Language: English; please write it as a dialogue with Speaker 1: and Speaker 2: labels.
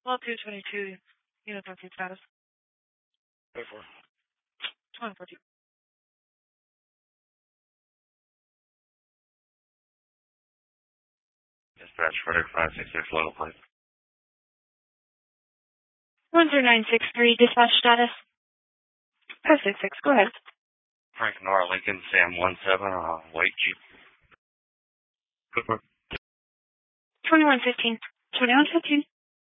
Speaker 1: Well, 222, unit 13 status.
Speaker 2: 24.
Speaker 1: 214.
Speaker 2: Dispatch Frederick 566 local plate.
Speaker 1: 10963, dispatch status. 566, go ahead.
Speaker 2: Frank Nora Lincoln, Sam 17, white Jeep.
Speaker 1: 2115. 2115.